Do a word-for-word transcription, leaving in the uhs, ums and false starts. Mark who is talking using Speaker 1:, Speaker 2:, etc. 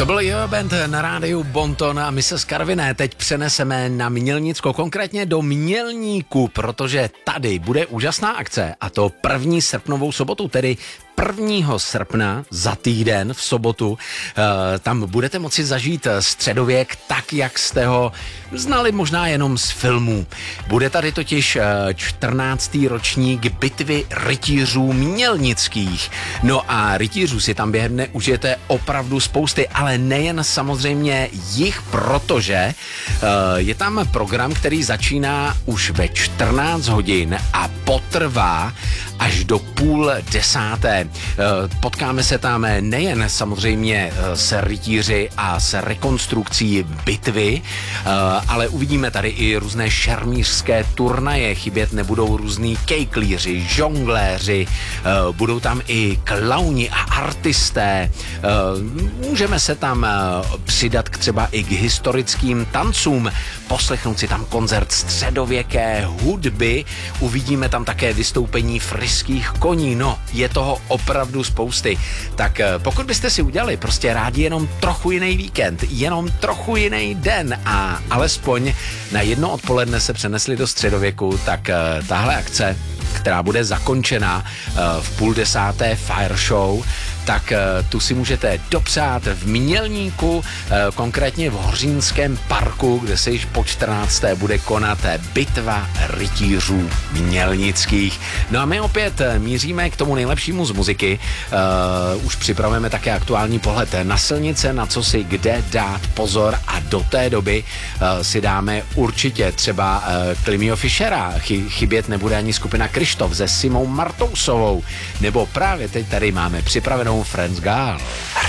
Speaker 1: To byl Jo Band na rádiu Bonton a my se z Karviné teď přeneseme na Mělnicko, konkrétně do Mělníku, protože tady bude úžasná akce a to první srpnovou sobotu, tedy prvního srpna za týden v sobotu. E, tam budete moci zažít středověk tak, jak jste ho znali možná jenom z filmů. Bude tady totiž čtrnáctý ročník bitvy rytířů mělnických. No a rytířů si tam během dne užijete opravdu spousty, ale nejen samozřejmě jich, protože e, je tam program, který začíná už ve čtrnáct hodin a potrvá až do půl desáté. Potkáme se tam nejen samozřejmě se rytíři a se rekonstrukcí bitvy, ale uvidíme tady i různé šermířské turnaje, chybět nebudou různý kejklíři, žongléři, budou tam i klauni a artisté. Můžeme se tam přidat k třeba i k historickým tancům, poslechnout si tam koncert středověké hudby, uvidíme tam také vystoupení fryských koní, no je toho opravdu spousty. Tak pokud byste si udělali prostě rádi jenom trochu jiný víkend, jenom trochu jiný den a alespoň na jedno odpoledne se přenesli do středověku, tak tahle akce, která bude zakončena v půl desáté Fire Show, tak tu si můžete dopřát v Mělníku, konkrétně v Hořínském parku, kde se již po čtrnácté bude konat bitva rytířů mělnických. No a my opět míříme k tomu nejlepšímu z muziky. Uh, už připravujeme také aktuální pohled na silnice, na co si kde dát pozor a do té doby uh, si dáme určitě třeba uh, Klimio Fischera. Chy- chybět nebude ani skupina Krištof se Simou Martousovou, nebo právě teď tady máme připravenou Friends Gal.